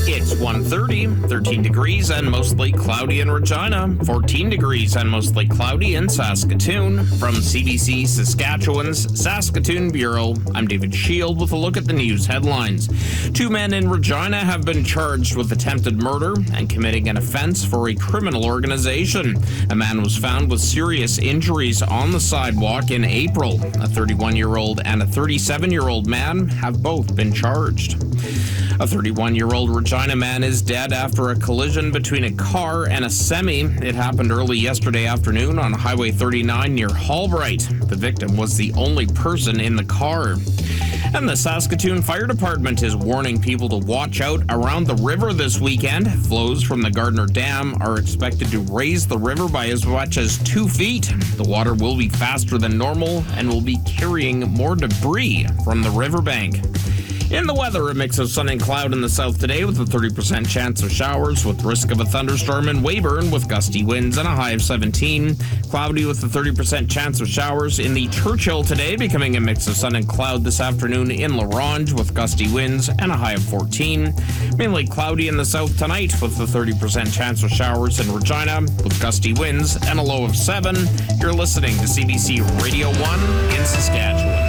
It's 1:30, 13 degrees and mostly cloudy in Regina, 14 degrees and mostly cloudy in Saskatoon. From CBC Saskatchewan's Saskatoon Bureau, I'm David Shield with a look at the news headlines. 2 men in Regina have been charged with attempted murder and committing an offense for a criminal organization. A man was found with serious injuries on the sidewalk in April. A 31-year-old and a 37-year-old man have both been charged. A 31-year-old Regina man is dead after a collision between a car and a semi. It happened early yesterday afternoon on Highway 39 near Hallbright. The victim was the only person in the car. And the Saskatoon Fire Department is warning people to watch out around the river this weekend. Flows from the Gardner Dam are expected to raise the river by as much as 2 feet. The water will be faster than normal and will be carrying more debris from the riverbank. In the weather, a mix of sun and cloud in the south today with a 30% chance of showers with risk of a thunderstorm in Weyburn with gusty winds and a high of 17. Cloudy with a 30% chance of showers in the Churchill today, becoming a mix of sun and cloud this afternoon in La Ronge with gusty winds and a high of 14. Mainly cloudy in the south tonight with a 30% chance of showers in Regina with gusty winds and a low of 7. You're listening to CBC Radio 1 in Saskatchewan.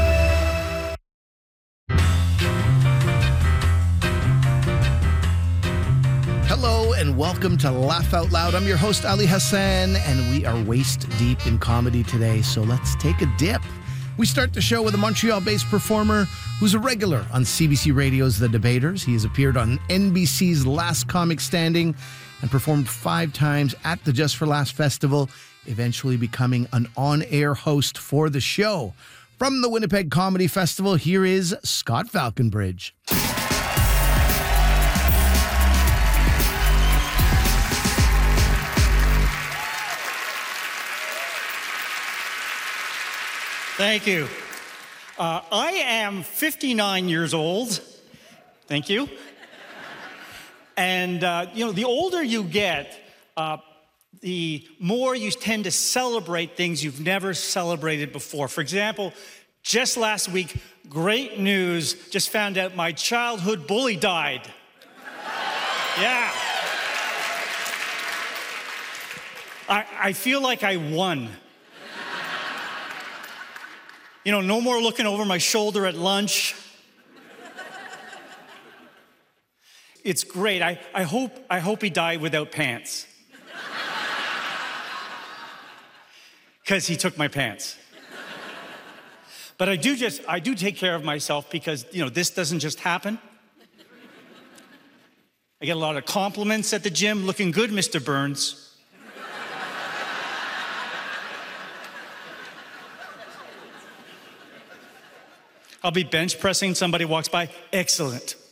Hello and welcome to Laugh Out Loud. I'm your host, Ali Hassan, and we are waist deep in comedy today, so let's take a dip. We start the show with a Montreal-based performer who's a regular on CBC Radio's The Debaters. He has appeared on NBC's Last Comic Standing and performed 5 times at the Just for Laughs Festival, eventually becoming an on-air host for the show. From the Winnipeg Comedy Festival, here is Scott Falconbridge. Thank you. I am 59 years old. Thank you. And, the older you get, the more you tend to celebrate things you've never celebrated before. For example, just last week, great news, just found out my childhood bully died. Yeah. I feel like I won. No more looking over my shoulder at lunch. It's great. I hope he died without pants. Because he took my pants. But I do take care of myself because, this doesn't just happen. I get a lot of compliments at the gym. Looking good, Mr. Burns. I'll be bench pressing, somebody walks by, excellent.